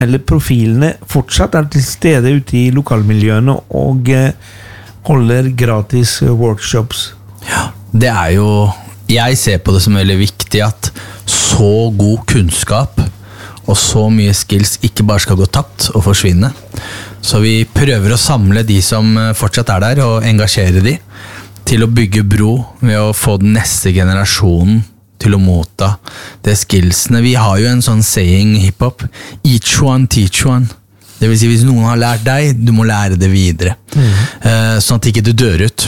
eller profilene fortsatt til stede ute I lokalmiljøene og holder gratis workshops. Ja, det jo jeg ser på det som veldig viktig at så god kunnskap og så mye skills ikke bare skal gå tapt og forsvinne. Så vi prøver å samle de som fortsatt der og engasjere de til å bygge bro ved å få den neste generasjonen til å motta det skillsene. Vi har jo en sånn saying I hiphop, each one teach one. Det vil si hvis noen har lært deg, du må lære det videre. Sånn at ikke du dør ut.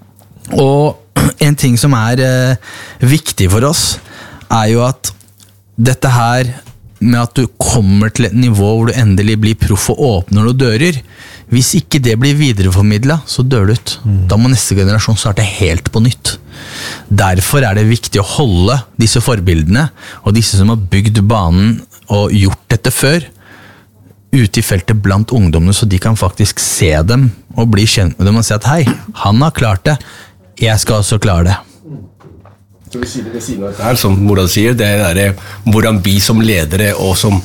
Og en ting som viktig for oss jo at dette her med at du kommer til et nivå hvor du endelig blir proff og åpner noen dører, hvis ikke det blir videreformidlet, så dør du ut. Da må neste generasjon starte helt på nytt. Derfor det viktig å holde disse forbildene, og disse som har bygd banen og gjort dette før, ute I feltet blant ungdommene, så de kan faktisk se dem og bli kjent med dem og si at hei, han har klart det, jeg skal også klare det. Så vi sier det siden av dette her, som Morad sier, det hvordan vi som ledere og som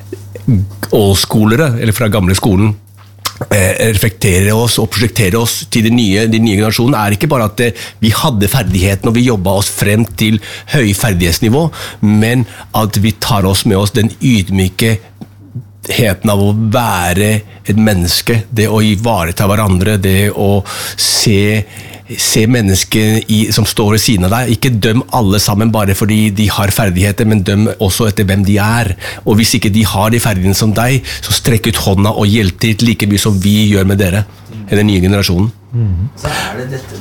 ålskolere, eller fra gamle skolen, reflekterer oss og prosjekterer oss til de nye generasjonen, ikke bare at vi hadde ferdigheten og vi jobbet oss frem til høy ferdighetsnivå, men at vi tar oss med oss den ydmyke heten av å være et menneske, det å ivareta hverandre, det å se mennesker som står ved siden av deg, ikke døm alle sammen bare fordi de har ferdigheter, men døm også etter hvem de og hvis ikke de har de ferdighetene som deg, så strekk ut hånda og hjelp til like mye som vi gjør med dere, den nye generasjonen. Så det dette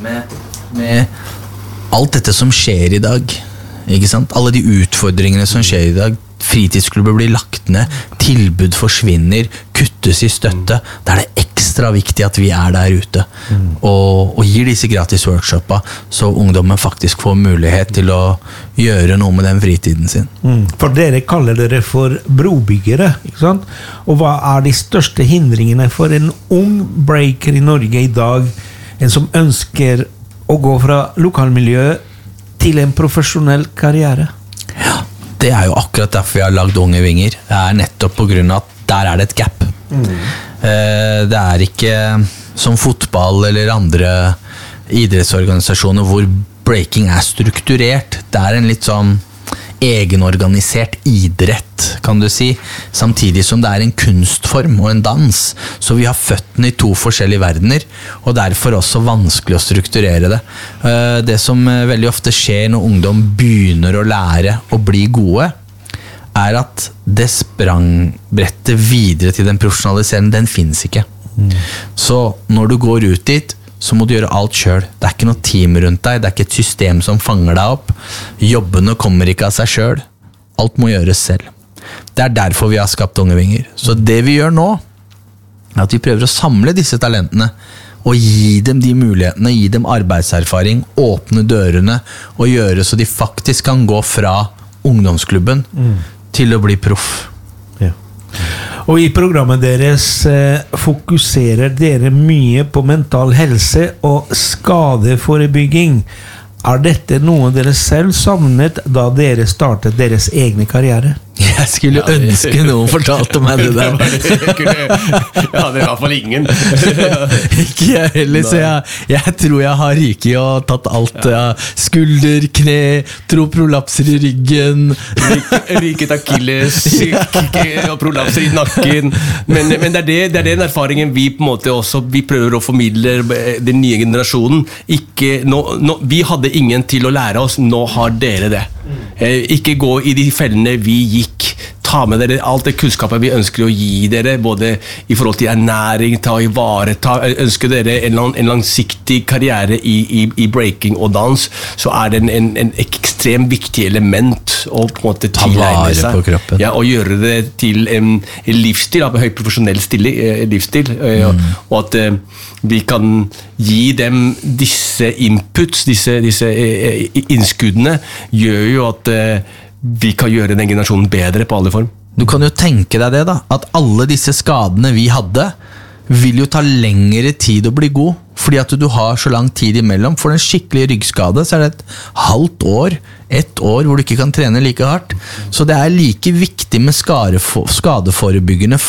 med alt dette som skjer I dag, ikke sant? Alle de utfordringene som skjer I dag, fritidsklubber blir lagt ned, tilbud forsvinner, kuttes I støtte, da det ekstra viktig at vi der ute og gir disse gratis workshopper så ungdommen faktisk får mulighet til å gjøre noe med den fritiden sin. For dere kaller dere for brobyggere, ikke sant? Og hva de største hindringene for en ung breaker I Norge I dag, en som ønsker å gå fra lokalmiljøet til en profesjonell karriere? Ja, det jo akkurat derfor vi har lagd Unge Vinger. Det nettopp på grunn av at der det et gap. Det ikke som fotball eller andre idrettsorganisasjoner hvor breaking strukturert. Det en litt sånn egenorganisert idrett, kan du si, samtidig som det en kunstform og en dans. Så vi har føttene I to forskjellige verdener, og derfor også vanskelig å strukturere det. Det som veldig ofte skjer når ungdom begynner å lære å bli gode, at det sprangbrettet videre til den profesjonaliseringen, den finnes ikke. Så når du går ut dit, så må du gjøre alt selv. Det ikke noe team rundt deg, det ikke et system som fanger deg opp. Jobbene kommer ikke av seg selv. Alt må gjøres selv. Det derfor vi har skapt Unge Vinger. Så det vi gjør nå, at vi prøver å samle disse talentene, og gi dem de mulighetene, gi dem arbeidserfaring, åpne dørene, og gjøre så de faktisk kan gå fra ungdomsklubben til å bli proff. Ja. Og I programmet deres fokuserer dere mye på mental helse og skadeforebygging. Dette noe dere selv savnet da dere startet deres egne karriere? Jeg skulle ønske noen fortalte meg det der. Ja, det I hvert fall ingen. Ikke jeg heller, så jeg tror jeg har ryket og tatt alt. Skulder, kne, prolapser I ryggen. Ryket akilles, og prolapser I nakken. Men det den erfaringen vi på en måte også, vi prøver å formidle den nye generasjonen. Vi hadde ingen til å lære oss, nå har dere det. Ikke gå I de fellene vi gikk. Ta med dere alt det kunnskapet vi ønsker å gi dere, både I forhold til ernæring, ta I vare, ønsker dere en langsiktig karriere I breaking og dans, så det en ekstremt viktig element å på en måte tilegne seg. På kroppen. Ja, og gjøre det til en livsstil, en høy profesjonell livsstil, og at vi kan gi dem disse inputs, disse innskuddene, gjør jo at vi kan gjøre den generasjonen bedre på alle form. Du kan jo tenke deg det da, at alle disse skadene vi hadde, vil jo ta lengre tid å bli god, fordi at du har så lang tid imellom. For en skikkelig ryggskade så det et halvt år, 1 år hvor du ikke kan trene like hardt. Så det like viktig med skadeforebyggende